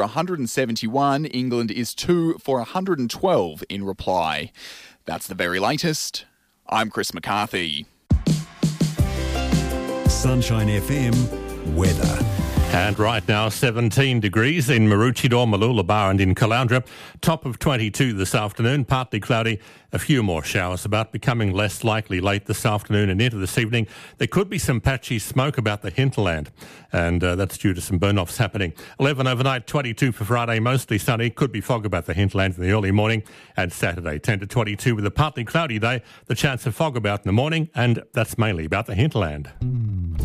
171. England is 2 for 112 in reply. That's the very latest. I'm Chris McCarthy. Sunshine FM weather. And right now, 17 degrees in Maroochydore, Mooloolaba and in Caloundra. Top of 22 this afternoon, partly cloudy. A few more showers about, becoming less likely late this afternoon and into this evening. There could be some patchy smoke about the hinterland, and that's due to some burn-offs happening. 11 overnight, 22 for Friday, mostly sunny. Could be fog about the hinterland in the early morning. And Saturday, 10 to 22 with a partly cloudy day. The chance of fog about in the morning, and that's mainly about the hinterland.